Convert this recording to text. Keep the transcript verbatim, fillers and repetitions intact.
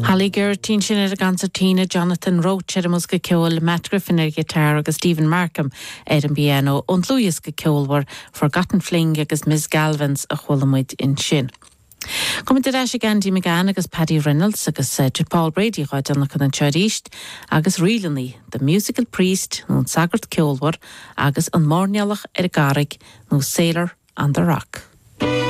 Halliger tín sin ar a gansa tína Jonathan Roach ar a mus go ceol Matt Griffin ar gitar agus Stephen Markham ar an piano on Louis go ceolwar Forgotten Fling agus Miss Galvins a chhuilamid in sin. Comint ar eisiau Andy McGann agus Paddy Reynolds agus uh, Paul Brady ráid anna chun an teoríist agus rialaní the musical priest nó sagart ceolwar agus an mórnealach ar a garig nó Sailor on the Rock.